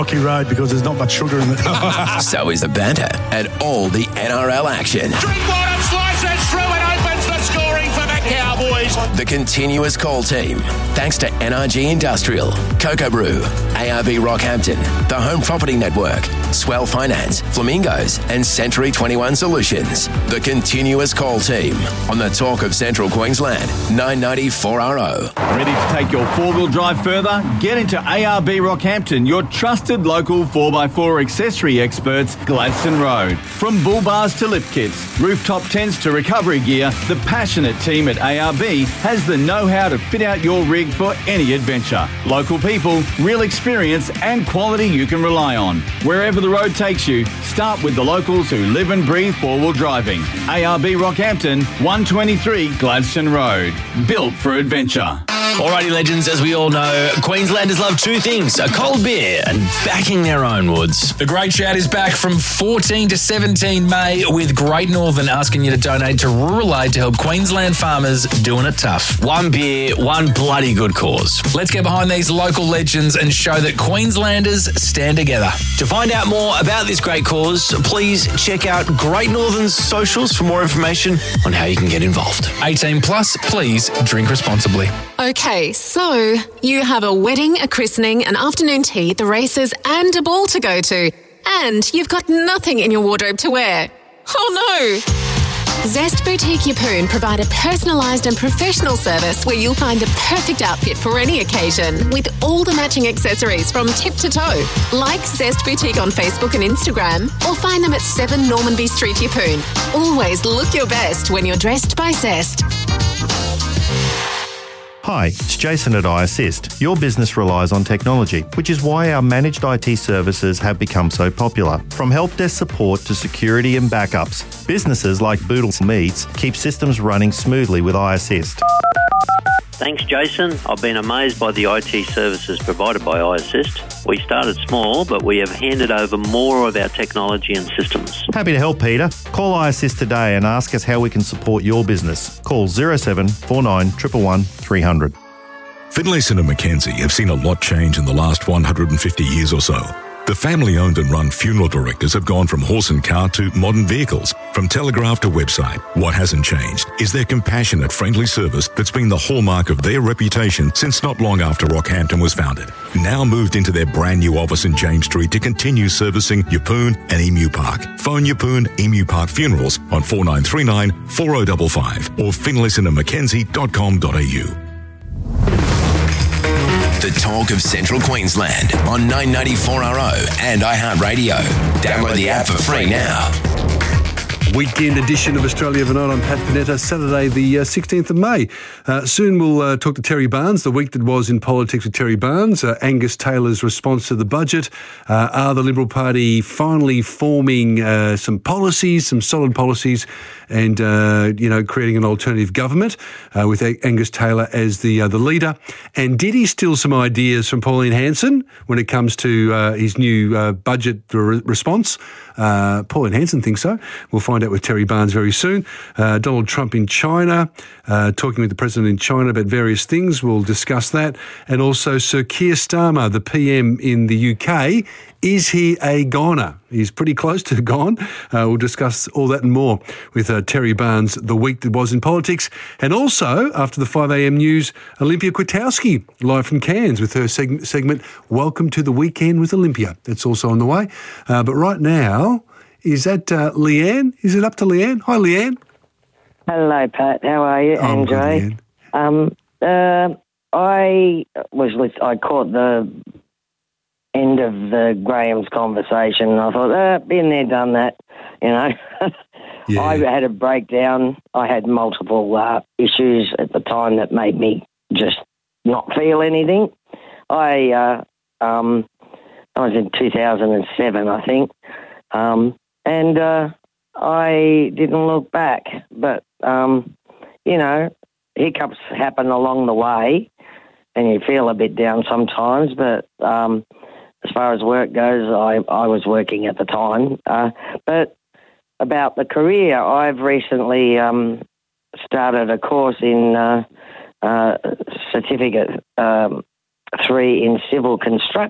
Rocky Road because there's not much sugar in it. So is the banter and all the NRL action. Drinkwater slices through and opens the scoring for the Cowboys. The continuous call team, thanks to NRG Industrial, Cocoa Brew, ARB Rockhampton, the Home Property Network, Swell Finance, Flamingos, and Century 21 Solutions. The continuous call team on the Talk of Central Queensland, 990 4RO. Ready to take your four-wheel drive further? Get into ARB Rockhampton, your trusted local 4x4 accessory experts, Gladstone Road. From bull bars to lift kits, rooftop tents to recovery gear, the passionate team at ARB has the know-how to fit out your rig for any adventure. Local people, real experience and quality you can rely on. Wherever the road takes you, start with the locals who live and breathe four-wheel driving. ARB Rockhampton, 123 Gladstone Road. Built for adventure. Alrighty, legends, as we all know, Queenslanders love two things, a cold beer and backing their own Woods. The Great Shout is back from 14 to 17 May with Great Northern asking you to donate to Rural Aid to help Queensland farmers doing it tough. One beer, one bloody good cause. Let's get behind these local legends and show that Queenslanders stand together. To find out more about this great cause, please check out Great Northern's socials for more information on how you can get involved. 18 plus, please drink responsibly. Okay, so you have a wedding, a christening, an afternoon tea, the races, and a ball to go to. And you've got nothing in your wardrobe to wear. Oh no! Zest Boutique Yeppoon provide a personalised and professional service where you'll find the perfect outfit for any occasion with all the matching accessories from tip to toe. Like Zest Boutique on Facebook and Instagram or find them at 7 Normanby Street, Yeppoon. Always look your best when you're dressed by Zest. Hi, it's Jason at iAssist. Your business relies on technology, which is why our managed IT services have become so popular. From help desk support to security and backups, businesses like Boodle Meats keep systems running smoothly with iAssist. Thanks, Jason. I've been amazed by the IT services provided by iAssist. We started small, but we have handed over more of our technology and systems. Happy to help, Peter. Call iAssist today and ask us how we can support your business. Call 07 49 111 300. Finlayson and Mackenzie have seen a lot change in the last 150 years or so. The family-owned and run funeral directors have gone from horse and cart to modern vehicles, from telegraph to website. What hasn't changed is their compassionate, friendly service that's been the hallmark of their reputation since not long after Rockhampton was founded. Now moved into their brand new office in James Street to continue servicing Yeppoon and Emu Park. Phone Yeppoon Emu Park Funerals on 4939 4055 or finlaysonandmackenzie.com.au. The Talk of Central Queensland on 990 4RO and iHeartRadio. Download the app for free now. Weekend edition of Australia Overnight. I'm Pat Panetta, Saturday the 16th of May. Soon we'll talk to Terry Barnes, the week that was in politics with Terry Barnes, Angus Taylor's response to the budget. Are the Liberal Party finally forming some policies, some solid policies, and, creating an alternative government with Angus Taylor as the leader? And did he steal some ideas from Pauline Hanson when it comes to his new budget response? Pauline Hanson thinks so. We'll find out with Terry Barnes very soon. Donald Trump in China, talking with the president in China about various things. We'll discuss that. And also Sir Keir Starmer, the PM in the UK. Is he a goner? He's pretty close to gone. We'll discuss all that and more with Terry Barnes, the week that was in politics. And also, after the 5am news, Olympia Kwiatkowski, live from Cairns with her segment, Welcome to the Weekend with Olympia. That's also on the way. But right now, is that Leanne? Is it up to Leanne? Hi, Leanne. Hello, Pat. How are you, Andre? I caught the end of the Graham's conversation, and I thought, been there, done that, Yeah. I had a breakdown. I had multiple issues at the time that made me just not feel anything. I was in 2007, I think, and I didn't look back. But, hiccups happen along the way, and you feel a bit down sometimes, but as far as work goes, I was working at the time. But about the career, I've recently started a course in Certificate 3 in Civil